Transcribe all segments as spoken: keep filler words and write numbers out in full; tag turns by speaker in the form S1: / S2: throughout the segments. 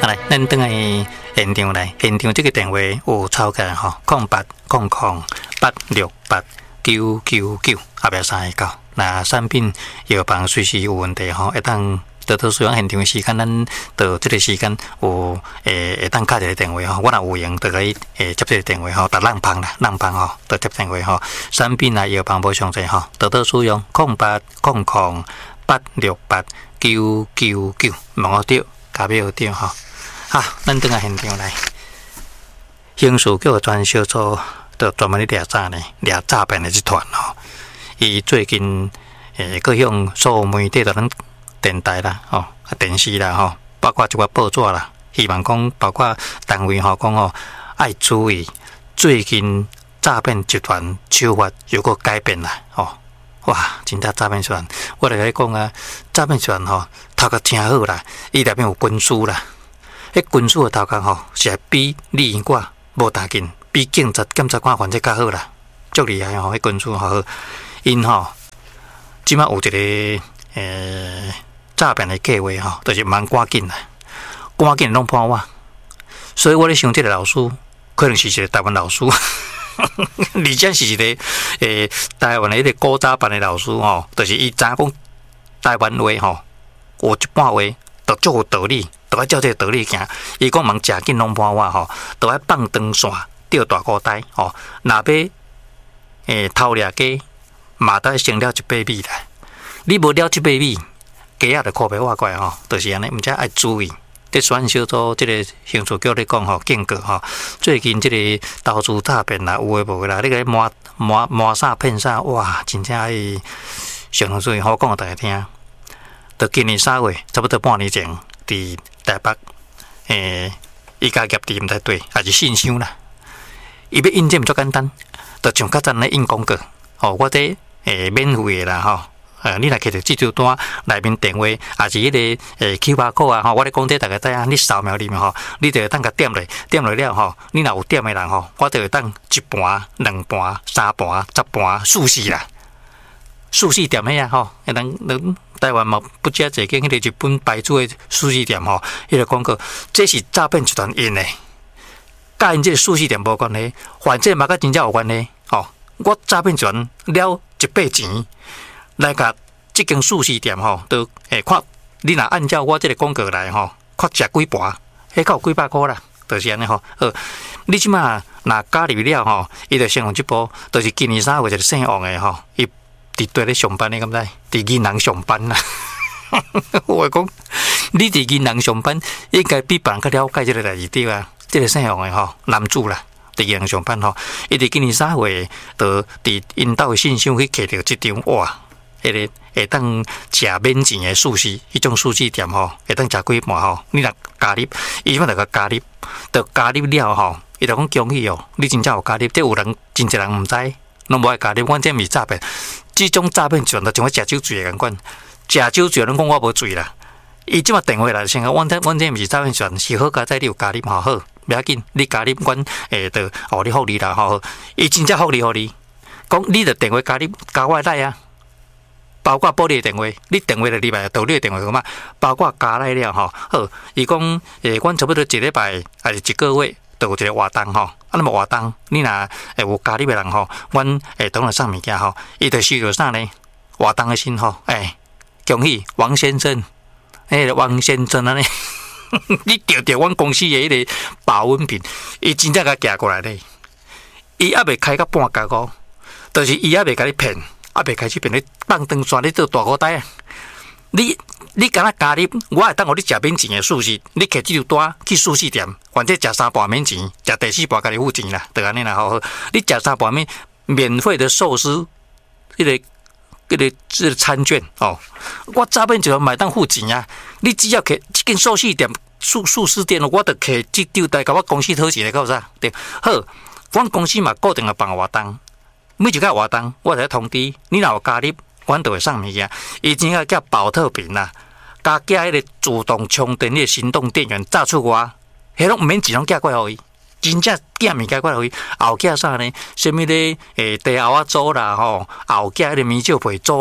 S1: 来，咱等下现场来，现场这个电话有抄起来吼，空八空空八六八九九九，后壁三个九。那产品药房随时有问题吼，会当得到使用现场的时间，咱到这个时间有诶会当敲一个电话吼，我若有闲，就可以诶接这个电话吼，打浪棒啦，浪棒吼，就接电话吼。产品啊药房无详细吼，得到使用空八空空八六八九九九，问我对，加票对吼。好，咱等下现场来，刑事局专小组就专门咧抓诈呢，抓诈骗的集团吼。伊最近诶，各向所有媒体，就咱电台啦、吼、啊电视啦、吼，包括一寡报纸啦，希望讲包括单位吼，讲吼爱注意最近诈骗集团手法有个改变啦，吼、哇，真正诈骗集团，我来甲你讲啊，诈骗集团吼，头壳真好啦，伊内面有军事啦，迄军事的头壳吼，是比立院官无大劲，比警察检察官犯罪较好啦，足厉害吼，迄军事好。因吼，即马有一个诶诈骗的计划吼，就是蛮赶紧啦，赶紧弄破我。所以我咧想，这个老师可能是一个台湾老师，而且是一个诶台湾的一个古早班的老师吼，就是伊知影讲台湾话吼，有一半话就足有道理，就爱照这个道理行。伊讲忙诚紧弄破我吼，就爱放长线，钓大古呆吼，若要诶偷掠鸡。嘛，得成了一百米啦！你无了一百米，鸡仔就靠背挖过来吼，就是安尼，毋则爱注意。这选小组这个刑事局咧讲吼，警告吼，最近这个投资诈骗啦，有诶无诶啦，你个摸摸摸啥骗啥，哇，真正爱上常注意。好讲互大家听。到今年三月，差不多半年前，伫台北诶，伊家业地毋知对，还是信箱啦。伊要印证毋足简单，就像较早咧印广告。哦，我这。诶，免费的啦吼，呃，你若摕着这张单内面电话，也是迄个诶 Q R code 啊吼，我咧讲这大家知影，你扫描里面吼，你就会当甲点落，点落了吼，你若有点的人吼，我就会当一盘、两盘、三盘、十盘、四四啦，四四店迄啊吼，会当咱台湾嘛不止一间迄个日本牌子的四四店吼，迄个广告，这是诈骗集团印的，甲因这个四四店无关系，反正嘛甲真正有关系吼。我诈骗集团了一笔钱来甲即间素食店吼，都诶看你若按照我即个广告来吼，看食几盘，迄够几百块啦，就是安尼吼。好，你即马若加入了吼，伊就先用即步，就是今年三月一个姓王诶吼，伊伫对咧上班你敢知？伫银行上班啦。我讲，你伫银行上班，应该比别人较了解即个代志对啊。即个姓王诶吼，男主啦。伫银行上班吼，伊伫今年三月，就伫因兜信箱去摕到即张哇，迄个会当食免钱的素食，迄种素食店吼，会当食几盘吼。你若加入，伊嘛就甲加入，就加入了吼，伊就讲恭喜哦，你真正有加入，这有人真侪人毋知，拢无爱加入，阮这毋是诈骗，即种诈骗全都像我食酒醉的共款，食酒醉拢讲我无醉啦。伊即马电话来先讲，阮这阮这毋是诈骗全，是好佳在你有加入吼好。不要紧，你加入阮诶，就互你福利啦吼。伊真正福利互你，讲你着电话加入加我来啊，包括玻璃的电话，你电话就入来，道理的电话个嘛，包括加来了吼。好，伊讲诶，阮差不多一礼拜还是一个月，都有一个活动吼。啊，那么活动，你若诶有加入的人吼，阮诶当然送物件吼，伊就收着啥呢？活动的信吼，诶，恭喜王先生，诶，王先生安尼。你钓钓阮公司的迄个保温瓶，伊真正甲寄过来咧。伊还未开到半价哦，就是伊还未甲你骗，还未开始骗你放长线，你做大口袋啊！你你敢若加入，我会当互你食免钱的素食，你摕这张单去素食店，反正食三盘免钱，食第四盘家己付钱啦，就安尼啦好好。你食三盘免免费的寿司，迄、那个。迄个这个餐券哦，我诈骗就买当付钱啊！你只要摕这间素食店、素素食店，我就摕这张单，甲我公司讨钱来搞啥？对，好，阮公司嘛固定个办活动，每一个活动我就通知你，若有加入，阮就会送物件。伊真个叫保特瓶啦，加加迄个自动充电的行动电源，炸出我，迄拢毋免钱拢寄过来互伊。真正寄物件过来，后寄啥呢？什么咧？诶，地后啊煮啦，吼，后寄迄个米酒皮煮啦，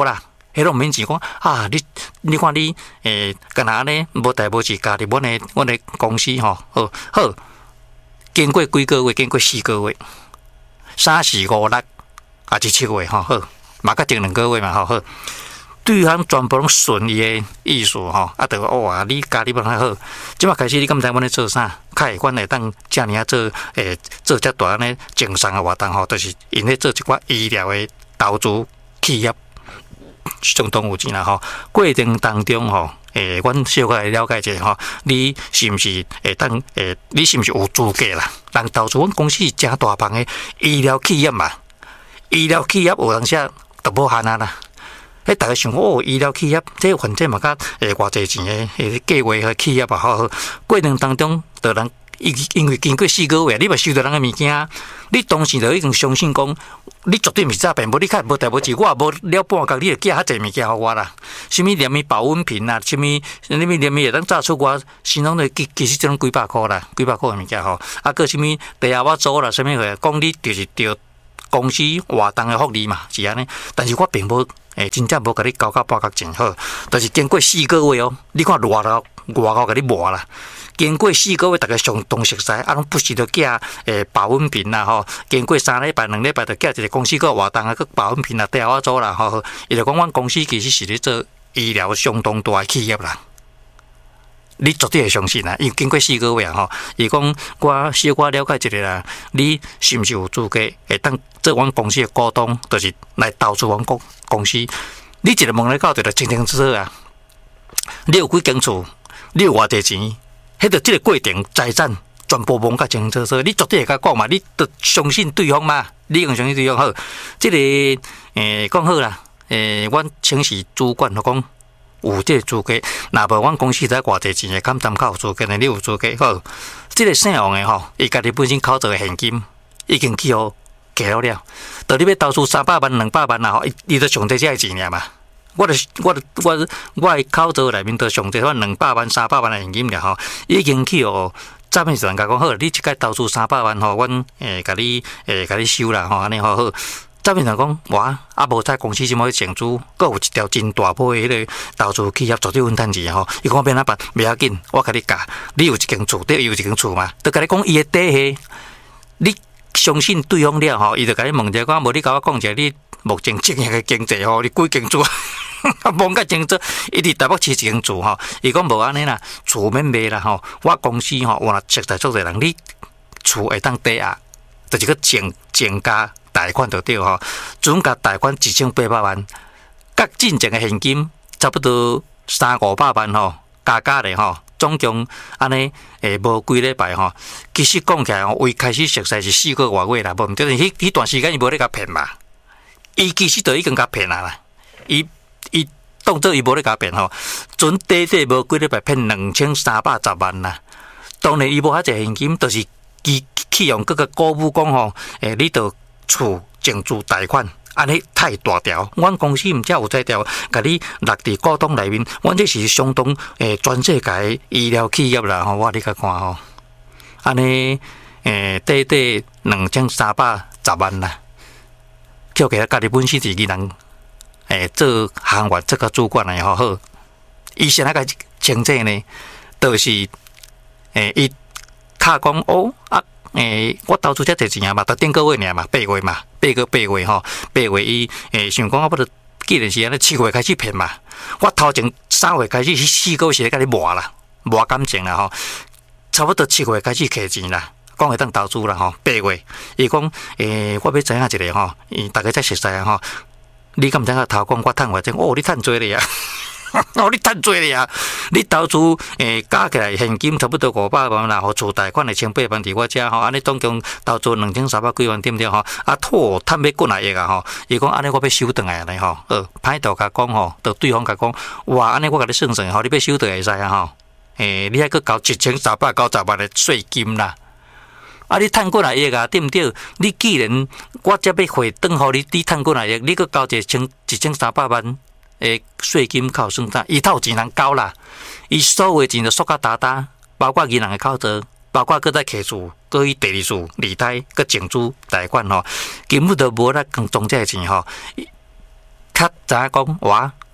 S1: 迄拢免钱讲啊！你你看你诶，干那呢？无代无志，家己阮诶阮诶公司吼，好好，经过几个月，经过四个月，三四五六啊，一七月吼，好，嘛甲定两个月嘛，吼好。对方全部拢顺伊诶意思吼，啊，着哇，你家己要较好，即马开始你敢知阮咧做啥？较会阮会当遮尔啊做诶，做遮大安尼经商诶活动吼，就是因咧做一寡医疗诶投资企业。相当有钱啦吼，过程当中吼，诶，阮小可来了解一下吼，你是毋是会当诶？你是毋是有资格啦？人投资阮公司是诚大帮诶医疗企业嘛，医疗企业有当时都无限啊啦。迄大家想哦，医疗企业这反正嘛甲诶偌济钱诶诶计划和企业啊，好好过程当中，得人因因为经过四个月，你嘛收到人诶物件，你当时就已经相信讲。你绝对毋是诈骗，无你较无代无志，我也无了半工，你就寄遐济物件互我啦。什物连咪保温瓶啦，什物什物连咪会当炸出我，心中的其其实只种几百箍啦，几百箍的物件吼。啊，个什物地下我租啦，什物货，讲你就是着公司活动的福利嘛，是安尼。但是我并无诶，真正无甲你交到半角真好，就是经过四个月哦，你看偌老偌高甲你磨啦。经过四个月，大家相当熟悉，啊，拢不时就寄诶保温瓶啦吼。经过三礼拜、两礼拜，就寄一个公司个活动啊，个保温瓶啦，地下我做啦吼。伊就讲，阮公司其实是咧做医疗相当大诶企业啦。你绝对会相信啦，因为经过四个月吼，伊讲我小可了解一下啦，你是毋是有资格会当做阮公司诶股东，就是来投资阮公公司？你一个问咧到就清清楚楚啊！你有几间厝？你有偌济钱？迄个即个过程财产全部问甲清清楚楚，你绝对会甲讲嘛，你得相信对方嘛，你用相信对方好。即、這个诶讲好啦，诶，阮请示主管就讲有即个资格，若无阮公司在偌济钱诶，敢参考有资格呢？你有资格好。即、這个姓王诶吼，伊家己本身口座诶现金已经去互寄了了，到你要投资三百万、两百万啦吼，伊伊都上这些钱尔嘛。我的我的我我诶口座内面都上这款两百万、三百万诶现金了吼，已经去哦。诈骗集团甲讲好，你即个投资三百万吼，阮诶甲你诶甲你收啦吼，安尼好好。诈骗集团讲，我啊无在公司什么成资，阁有一条真大波诶迄个投资企业绝对稳赚钱吼。伊讲变哪办？袂要紧，我甲你教。你有一间厝，对，有一间厝嘛，就甲你讲伊诶底下，你相信对方了吼，伊就甲你问者，讲无你甲我讲者，你目前经营诶经济吼，你几间厝？啊，忙甲清楚，伊伫台北市一间厝吼，伊讲无安尼啦，厝免卖啦吼。我公司吼，我若熟悉足侪人，你厝会当抵押，就是个增增加贷款就对吼。总甲贷款一千八百万，甲进前诶现金差不多三五百万吼，加加咧吼，总共安尼诶无几礼拜吼。其实讲起来吼，为开始熟悉是四个多月啦，无毋对，迄迄段时间伊无咧甲骗嘛，伊其实就已经甲骗啊啦，伊。伊当做伊无咧甲骗吼，准短短无几礼拜骗两千三百十万啦。当然伊无遐济现金，就是伊去用各个鼓舞讲吼，诶，你着厝净资贷款，安尼太大条。阮公司毋只有这条，甲你落伫股东内面，阮这是相当诶全世界医疗企业啦吼，我你甲看吼，安尼诶短短两千三百十万啦，叫起来家己本身自己人。诶，做行员这个主管诶吼好，伊先那个清楚呢，就是诶，伊卡讲哦啊，诶，我投资遮侪钱啊嘛，都顶个月尔嘛，八月嘛，八个八月吼，八月伊诶想讲我不着，既然是安尼七月开始骗嘛，我头前三月开始是四个月是咧甲你磨啦，磨感情啦吼，差不多七月开始摕钱啦。讲会当投资啦吼，八月伊讲诶，我要知影一个吼，伊大家才熟悉啊吼。你敢毋知影头讲我趁偌济？哦，你趁多咧啊！哦，你趁多咧啊！你投资诶加起来现金差不多五百万啦，互厝贷款诶千八万伫我遮吼，安尼总共投资两千三百几万，对毋对吼？啊，妥趁要过来亿啊吼！伊讲安尼我要收转来咧吼，呃，歹道甲讲吼，到对方甲讲，哇，安尼我甲你算算吼，你要收倒会使啊吼？诶，你还佫交一千三百九十万诶税金啦！啊！你趁过来亿啊，对毋对？你既然我则要回转互你，你趁过来亿，你佫交一千一千三百万诶税金，靠算啥？伊透钱人交啦，伊所有钱就缩较大大，包括银行诶口座，包括佫在客厝，佫伊第二厝利贷，佫净资贷款吼，根本都无咧讲中这钱吼。较早讲我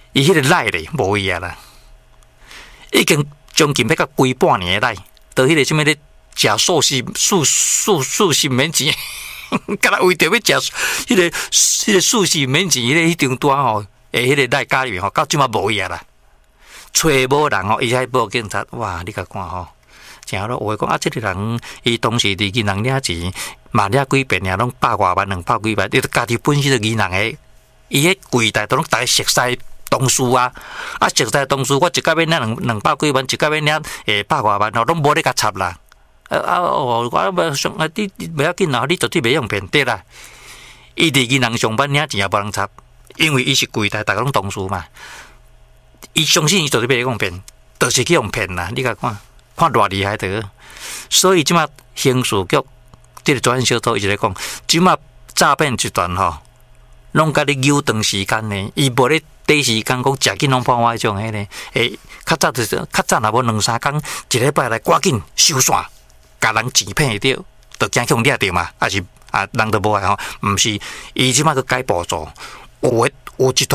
S1: 伊迄个赖咧无伊啊啦，已经将近要到规半年的赖，到迄个什么咧食素食素素素食免钱，敢若为着要食迄个迄个素食免钱，迄个迄张单吼，诶，迄个赖家里面吼，到即马无伊啊啦，找无人吼，伊才报警察，哇，你甲看吼。正咯，有诶讲啊，即、這個人伊当时伫银行领钱，嘛领几遍，尔拢百外万、两百几万，伊家己本身就银行诶，伊迄柜台都拢大家熟悉同事啊，啊熟悉同事，我一个月领两两百几万，一个月领诶百外万，吼，拢无咧甲插啦。啊啊哦，我无上啊，你袂要紧啦，你绝对袂用骗得啦。伊伫银行上班领钱也无人插，因为伊是柜台，大家拢同事嘛。伊相信伊绝对袂用骗，就是去用骗啦。你甲看。看偌厉害的，所以即马刑事局即个专案小组伊就咧讲，即马诈骗集团吼，拢甲你扭长时间呢，伊无咧短时间讲食紧拢破坏迄种迄个，诶，较早就是较早若无两三工，一礼拜来赶紧收线，甲人钱骗着，就惊去掠着嘛，还是啊人都无爱吼，毋是，伊即马去改步骤，有诶有一